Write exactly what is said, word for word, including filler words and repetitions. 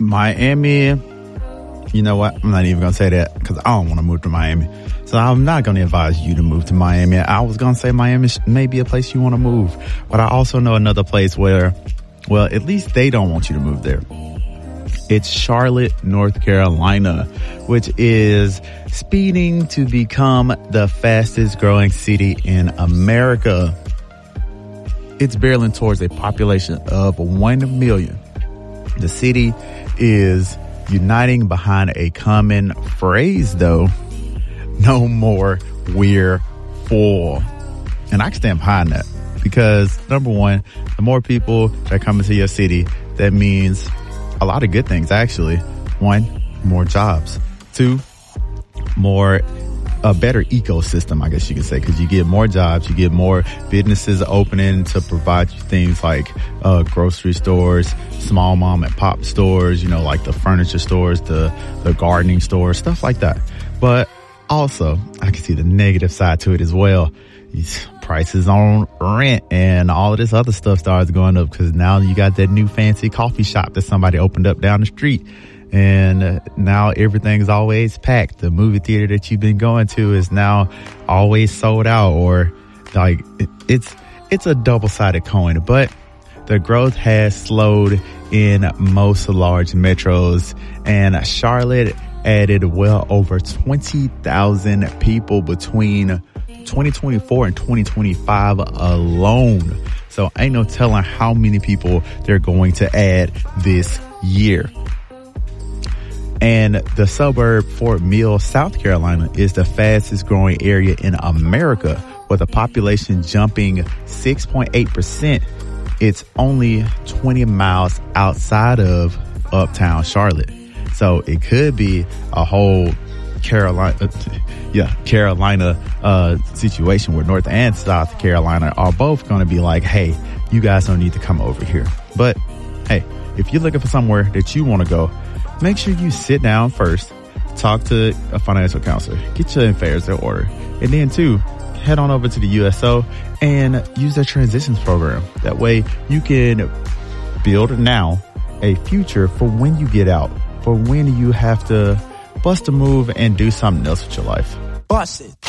Miami, you know what? I'm not even going to say that because I don't want to move to Miami. So I'm not going to advise you to move to Miami. I was going to say Miami may be a place you want to move. But I also know another place where, well, at least they don't want you to move there. It's Charlotte, North Carolina, which is speeding to become the fastest growing city in America. It's barreling towards a population of one million. The city is uniting behind a common phrase, though. No more, we're full. And I can stand behind that because, number one, the more people that come into your city, that means a lot of good things, actually. One, more jobs. Two, more, a better ecosystem, I guess you could say, because you get more jobs, you get more businesses opening to provide you things like uh, grocery stores, small mom and pop stores, you know, like the furniture stores, the, the gardening stores, stuff like that. But also, I can see the negative side to it as well. These prices on rent and all of this other stuff starts going up because now you got that new fancy coffee shop that somebody opened up down the street. And uh, now everything's always packed. The movie theater that you've been going to is now always sold out, or like it, it's it's a double-sided coin. But the growth has slowed in most large metros, and Charlotte added well over twenty thousand people between twenty twenty-four and twenty twenty-five alone. So ain't no telling how many people they're going to add this year. And the suburb Fort Mill, South Carolina, is the fastest growing area in America, with a population jumping six point eight percent. It's only twenty miles outside of uptown Charlotte. So it could be a whole Carolina, yeah, Carolina uh, situation where North and South Carolina are both going to be like, hey, you guys don't need to come over here. But hey, if you're looking for somewhere that you want to go, make sure you sit down first, talk to a financial counselor, get your affairs in order, and then two, head on over to the U S O and use their transitions program. That way you can build now a future for when you get out, for when you have to bust a move and do something else with your life. Bust it.